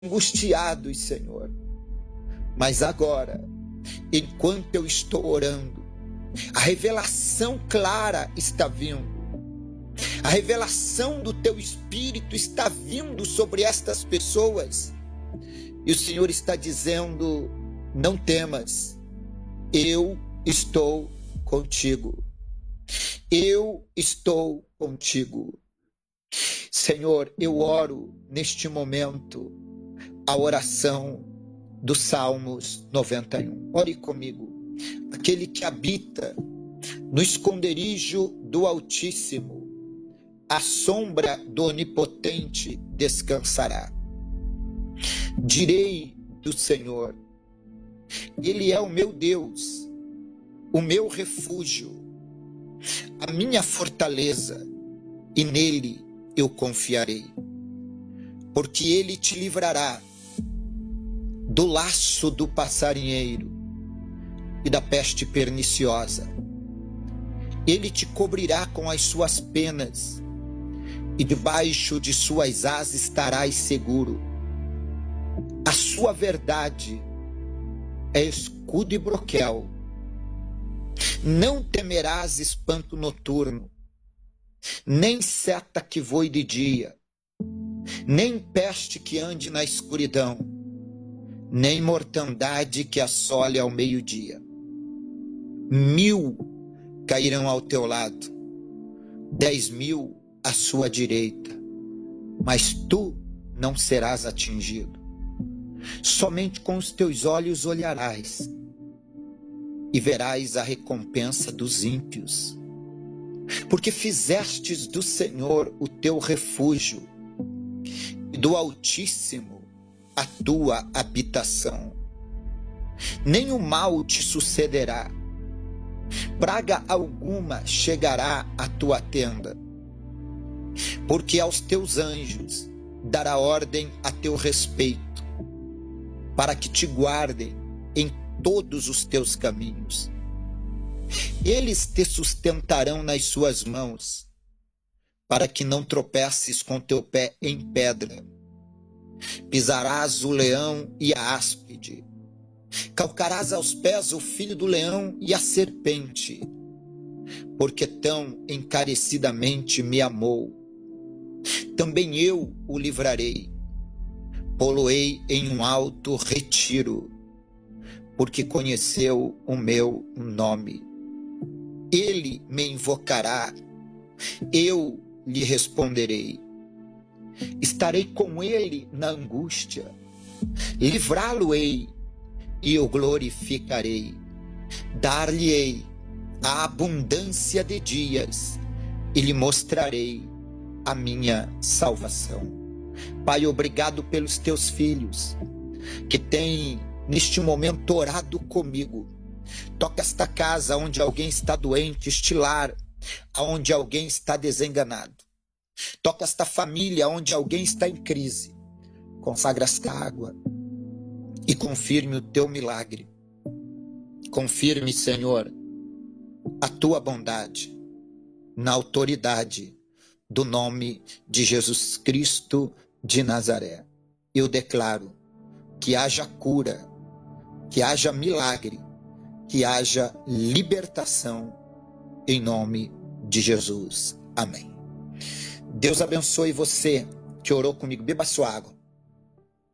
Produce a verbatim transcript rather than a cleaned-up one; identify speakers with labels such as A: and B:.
A: angustiados, Senhor. Mas agora, enquanto eu estou orando, a revelação clara está vindo. A revelação do teu Espírito está vindo sobre estas pessoas. E o Senhor está dizendo: não temas, eu estou contigo. Eu estou contigo. Senhor, eu oro neste momento a oração dos Salmos noventa e um. Ore comigo. Aquele que habita no esconderijo do Altíssimo, à sombra do Onipotente descansará. Direi do Senhor: Ele é o meu Deus, o meu refúgio, a minha fortaleza, e nele eu confiarei. Porque ele te livrará do laço do passarinheiro e da peste perniciosa. Ele te cobrirá com as suas penas, e debaixo de suas asas estarás seguro. A sua verdade é escudo e broquel. Não temerás espanto noturno, nem seta que voe de dia, nem peste que ande na escuridão, nem mortandade que assole ao meio-dia. Mil cairão ao teu lado, dez mil à sua direita, mas tu não serás atingido. Somente com os teus olhos olharás e verás a recompensa dos ímpios, porque fizestes do Senhor o teu refúgio e do Altíssimo a tua habitação. Nenhum mal te sucederá, praga alguma chegará à tua tenda, porque aos teus anjos dará ordem a teu respeito, para que te guardem em todos os teus caminhos. Eles te sustentarão nas suas mãos, para que não tropeces com teu pé em pedra. Pisarás o leão e a áspide, calcarás aos pés o filho do leão e a serpente, porque tão encarecidamente me amou. Também eu o livrarei, pô-lo-ei em um alto retiro, porque conheceu o meu nome. Ele me invocará, eu lhe responderei. Estarei com ele na angústia, livrá-lo-ei e o glorificarei. Dar-lhe-ei a abundância de dias e lhe mostrarei a minha salvação. Pai, obrigado pelos teus filhos que têm neste momento orado comigo. Toca esta casa onde alguém está doente, este lar onde alguém está desenganado. Toca esta família onde alguém está em crise. Consagra esta água e confirme o teu milagre. Confirme, Senhor, a tua bondade na autoridade do nome de Jesus Cristo de Nazaré. Eu declaro que haja cura, que haja milagre, que haja libertação em nome de Jesus. Amém. Deus abençoe você que orou comigo. Beba sua água.